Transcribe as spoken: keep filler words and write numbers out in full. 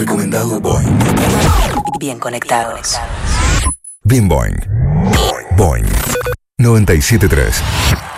Recomendado Boing. Bien conectados. Bien Boing. Boing. noventa y siete punto tres.